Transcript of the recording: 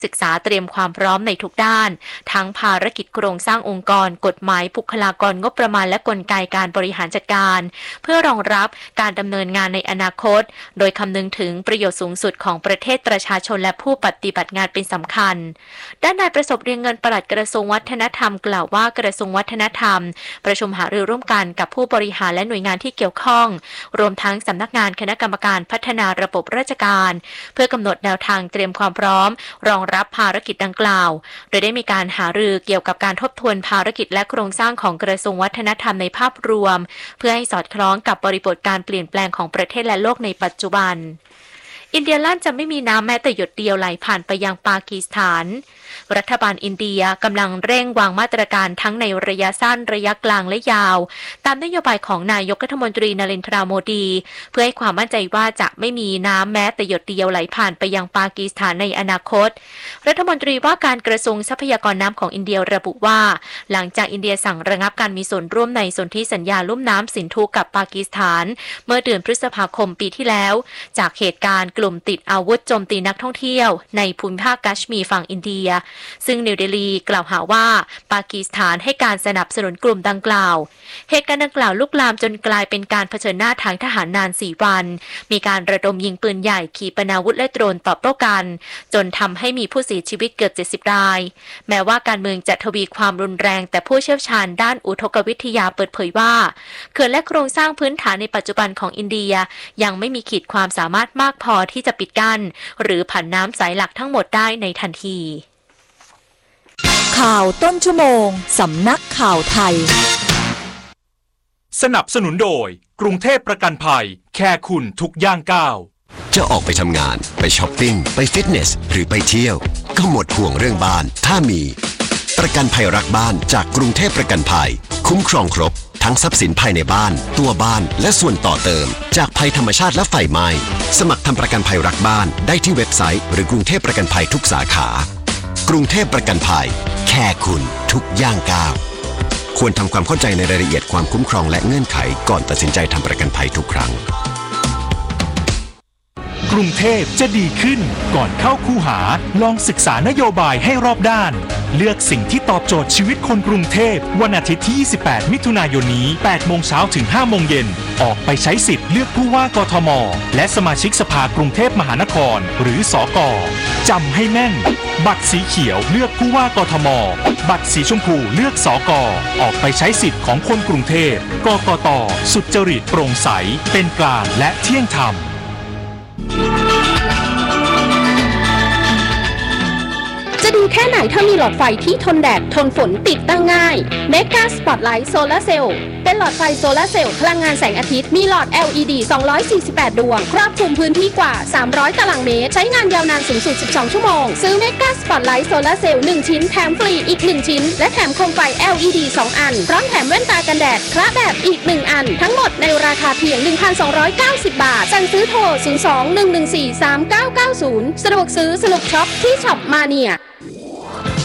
ศึกษาเตรียมความพร้อมในทุกด้านทั้งภารกิจโครงสร้างองค์กรกฎหมายบุคลากรงบประมาณและกลไกการบริหารจัดการเพื่อรองรับการดำเนินงานในอนาคตโดยคำนึงถึงประโยชน์สูงสุดของประเทศประชาชนและผู้ปฏิบัติงานเป็นสำคัญด้านนายประสบเรียงเงินปลัดกระทรวงวัฒนธรรมกล่าวว่ากระทรวงวัฒนธรรมประชุมหารือร่วมกันกับผู้บริหารและหน่วยงานที่เกี่ยวข้องรวมทั้งสำนักงานคณะกรรมการพัฒนาระบบราชการเพื่อกำหนดแนวทางเตรียมความพร้อมรองรับภารกิจดังกล่าวโดยได้มีการหารือเกี่ยวกับการทบทวนภารกิจและโครงสร้างของกระทรวงวัฒนธรรมในภาพรวมเพื่อให้สอดคล้องกับบริบทการเปลี่ยนแปลงของประเทศและโลกในปัจจุบันอินเดียลั่นจะไม่มีน้ำแม้แต่หยดเดียวไหลผ่านไปยังปากีสถานรัฐบาลอินเดียกำลังเร่งวางมาตรการทั้งในระยะสั้นระยะกลางและยาวตามนโยบายของนายกรัฐมนตรีนเรนทราโมดีเพื่อให้ความมั่นใจว่าจะไม่มีน้ำแม้แต่หยดเดียวไหลผ่านไปยังปากีสถานในอนาคตรัฐมนตรีว่าการกระทรวงทรัพยากรน้ำของอินเดียระบุว่าหลังจากอินเดียสั่งระงับการมีส่วนร่วมในสนธิสัญญาลุ่มน้ำสินธุกับปากีสถานเมื่อเดือนพฤษภาคมปีที่แล้วจากเหตุการณ์กลุ่มติดอาวุธโจมตีนักท่องเที่ยวในภูมิภาคกัชมีร์ฝั่งอินเดียซึ่งนิวเดลีกล่าวหาว่าปากีสถานให้การสนับสนุนกลุ่มดังกล่าวเหตุการณ์ดังกล่าวลุกลามจนกลายเป็นการเผชิญหน้าทางทหารนาน4วันมีการระดมยิงปืนใหญ่ขีปนาวุธและโดรนตอบโต้กันจนทำให้มีผู้เสียชีวิตเกือบ70รายแม้ว่าการเมืองจะทวีความรุนแรงแต่ผู้เชี่ยวชาญด้านอุทกวิทยาเปิดเผยว่าเขื่อนและโครงสร้างพื้นฐานในปัจจุบันของอินเดียยังไม่มีขีดความสามารถมากพอที่จะปิดกั้นหรือผันน้ำสายหลักทั้งหมดได้ในทันทีข่าวต้นชั่วโมงสำนักข่าวไทยสนับสนุนโดยกรุงเทพประกันภัยแค่คุณทุกย่างก้าวจะออกไปทำงานไปช้อปปิ้งไปฟิตเนสหรือไปเที่ยวก็หมดห่วงเรื่องบ้านถ้ามีประกันภัยรักบ้านจากกรุงเทพประกันภัยคุ้มครองครบทั้งทรัพย์สินภายในบ้านตัวบ้านและส่วนต่อเติมจากภัยธรรมชาติและไฟไหม้สมัครทำประกันภัยรักบ้านได้ที่เว็บไซต์หรือกรุงเทพประกันภัยทุกสาขากรุงเทพประกันภัยแค่คุณทุกย่างก้าวควรทำความเข้าใจในรายละเอียดความคุ้มครองและเงื่อนไขก่อนตัดสินใจทำประกันภัยทุกครั้งกรุงเทพจะดีขึ้นก่อนเข้าคูหาลองศึกษานโยบายให้รอบด้านเลือกสิ่งที่ตอบโจทย์ชีวิตคนกรุงเทพวันอาทิตย์ที่28มิถุนายนนี้ 8 โมงเช้าถึง 5 โมงเย็นออกไปใช้สิทธิ์เลือกผู้ว่ากทมและสมาชิกสภากรุงเทพมหานครหรือสก.จำให้แม่นบัตรสีเขียวเลือกผู้ว่ากทมบัตรสีชมพูเลือกสก.ออกไปใช้สิทธิ์ของคนกรุงเทพกกต.สุจริตโปร่งใสเป็นกลางและเที่ยงธรรมจะดีแค่ไหนถ้ามีหลอดไฟที่ทนแดดทนฝนติดตั้งง่าย Mega Spotlight Solar Cell เป็นหลอดไฟโซลาร์เซลล์พลังงานแสงอาทิตย์มีหลอด LED 248 ดวงครอบคลุมพื้นที่กว่า300ตารางเมตรใช้งานยาวนานสูงสุด12ชั่วโมงซื้อ Mega Spotlight Solar Cell 1 ชิ้นแถมฟรีอีก1ชิ้นและแถมโคมไฟ LED 2 อันพร้อมแถมแว่นตากันแดดคละแบบอีก1อันทั้งหมดในราคาเพียง 1,290 บาทสั่งซื้อโทร 02-114-3990 สะดวกซื้อสนุกช็อปที่ช็อปมาเนีย